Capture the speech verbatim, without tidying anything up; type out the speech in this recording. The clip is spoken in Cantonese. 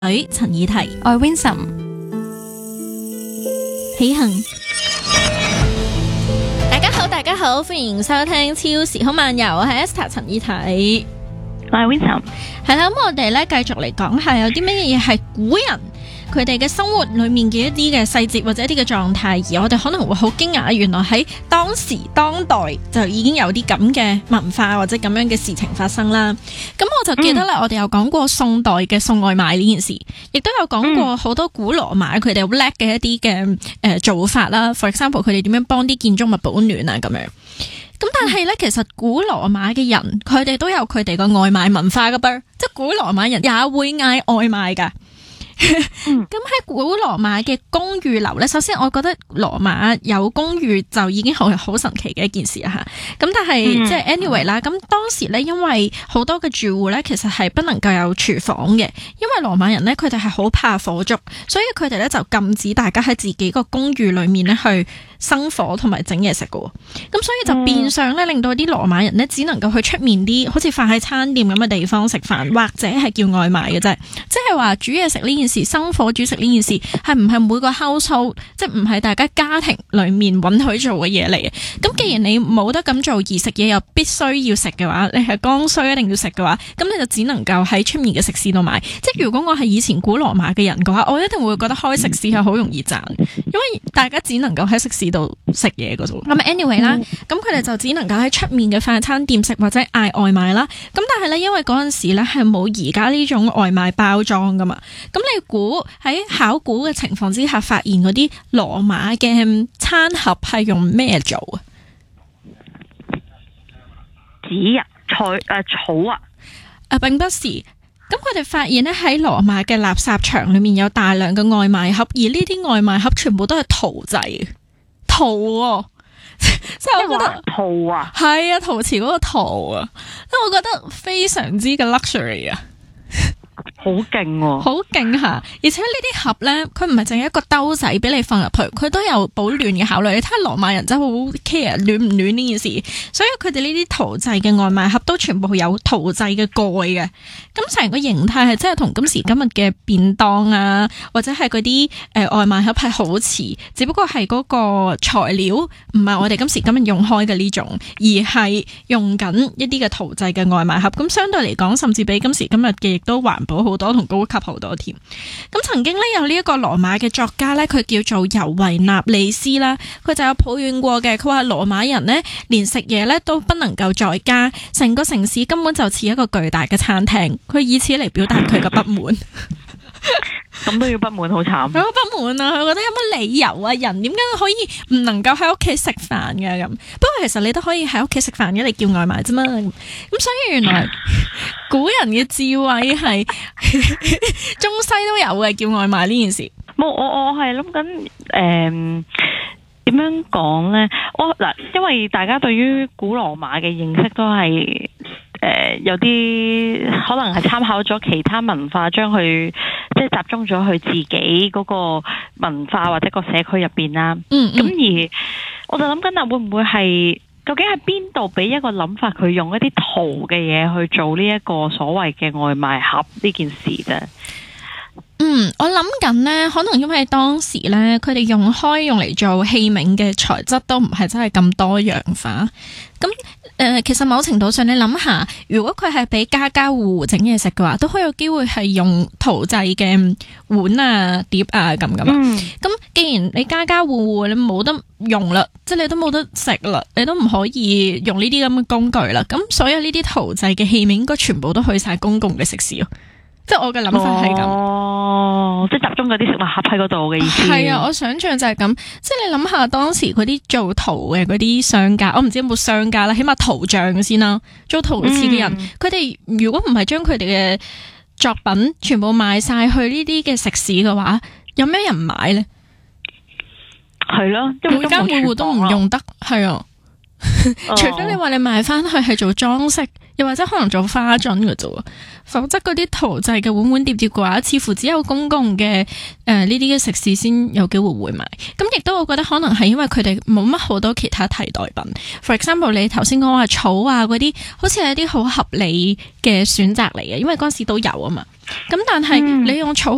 女陳以提， 我係 Vincent， 喜幸。大家好，大家好，歡迎收聽超時空漫遊，我係 Esther 陳以提， 我係 Vincent。 係啦，咁我哋咧繼續嚟講下有啲乜嘢係古人佢哋嘅生活裏面嘅一啲嘅細節或者一啲嘅狀態，而我哋可能會好驚訝，原來喺當時當代就已經有啲咁嘅文化或者咁樣嘅事情發生啦。咁我就記得咧，嗯、我哋有講過宋代嘅送外賣呢件事，亦都有講過好多古羅馬佢哋好叻嘅一啲嘅誒做法啦。For example，佢哋點樣幫啲建築物保暖啊咁樣。咁但係咧，其實古羅馬嘅人佢哋都有佢哋嘅外賣文化噶噃，即係古羅馬人也會嗌外賣噶。咁喺古羅馬嘅公寓樓咧，首先我覺得羅馬有公寓就已經係好神奇嘅一件事啊！吓，咁但係、嗯、即係 anyway 啦，咁當時咧，因為好多嘅住戶咧，其實係不能夠有廚房嘅，因為羅馬人咧，佢哋係好怕火燭，所以佢哋咧就禁止大家喺自己個公寓裏面咧去生火同埋整嘢食嘅。咁所以就變相咧，令到啲羅馬人咧只能夠去出面啲好似快餐店咁嘅地方食飯，或者係叫外賣嘅啫。即係話煮嘢食呢件事，生火煮食呢件事係唔係每個 household，即係唔係大家家庭裏面允許做嘅嘢嚟嘅。咁既然你冇得咁做，而食嘢又必須要食嘅話，你係剛需一定要食嘅話，咁你就只能夠喺出面嘅食肆度買。即係如果我係以前古羅馬嘅人嘅話，我一定會覺得開食肆係好容易賺，因為大家只能夠喺食肆度食嘢嘅啫。咁 anyway 啦，咁佢哋就只能夠喺出面嘅快餐店食或者嗌外賣啦。咁但係咧，因為嗰陣時咧係冇而家呢種外賣包裝噶嘛，咁你估喺考古嘅情況之下，發現嗰啲羅馬嘅餐盒係用咩做啊？ 紙啊，菜誒、呃、草啊？ 啊，並不是。咁佢哋發現咧喺羅馬嘅垃圾場裏面有大量嘅外賣盒，而呢啲外賣盒全部都係陶製嘅陶喎，即係我覺得陶啊， 係啊，陶瓷嗰個陶啊，即係我覺得非常之嘅 luxury 啊。 好勁喎， 好勁吓！而且呢啲盒咧，佢唔係淨係一個兜仔俾你放入去，佢都有保暖嘅考慮。你睇下羅馬人真係好 care 暖唔暖呢件事，所以佢哋呢啲陶製嘅外賣盒都全部有陶製嘅蓋嘅。咁成個形態係真係同今時今日嘅便當啊，或者係嗰啲誒外賣盒係好似，只不過係嗰個材料唔係我哋今時今日用開嘅呢種，而係用緊一啲嘅陶製嘅外賣盒。咁相對嚟講，甚至比今時今日嘅亦都環保好多同高級好多添。咁曾經咧有呢一個羅馬嘅作家咧，佢叫做尤維納利斯啦，佢就有抱怨過嘅。佢話羅馬人呢，連食嘢咧都不能夠在家，成個城市根本就似一個巨大嘅餐廳。佢以此嚟表達佢嘅不滿。 咁都要不滿，好慘。 佢好不滿啊！佢覺得有乜理由啊？人點解可以唔能夠喺屋企食飯嘅咁？不過其實你都可以喺屋企食飯嘅，你叫外賣啫嘛。咁所以原來古人嘅智慧係中西都有嘅，叫外賣呢件事。 冇，我我係諗緊誒點樣講咧？我嗱，因為大家對於古羅馬嘅認識都係。誒、呃，有啲可能係參考咗其他文化，將佢即係集中咗去自己嗰個文化或者個社區入邊啦。嗯，咁而我就諗緊啊，會唔會係究竟喺邊度俾一個諗法，佢用一啲陶嘅嘢去做呢一個所謂嘅外賣盒呢件事啫？ 嗯，我諗緊呢，可能因為當時呢，佢哋用開用嚟做器皿嘅材質都唔係真係咁多樣化。咁誒、呃，其實某程度上你諗下，如果佢係俾家家戶戶整嘢食嘅話，都好有機會係用陶製嘅碗啊、碟啊咁噶嘛。咁、嗯、既然你家家戶戶你冇得用啦，即係你都冇得食啦，你都唔可以用呢啲咁嘅工具啦。咁所有呢啲陶製嘅器皿應該全部都去晒公共嘅食肆咯。即係我嘅諗法係咁， 哦，即係集中嗰啲食物盒喺嗰度嘅意思。係啊，我想象就係咁。即係你諗下當時嗰啲做陶嘅嗰啲商家，我唔知有冇商家啦，起碼陶匠先啦，做陶瓷嘅人，佢哋、嗯、如果唔係將佢哋嘅作品全部賣晒去呢啲嘅食肆嘅話，有咩人買咧？係咯，每家每戶都唔用得，係啊。除非你話你賣翻去係做裝飾，又或者可能做花樽嘅啫，否則嗰啲陶製嘅碗碗碟碟嘅話，似乎只有公共嘅誒呢啲嘅食肆先有機會會買。咁亦都我覺得可能係因為佢哋冇乜好多其他替代品。For example， 你頭先講話草啊嗰啲，好似係一啲好合理嘅選擇嚟嘅，因為嗰陣時都有啊嘛。咁但係你用草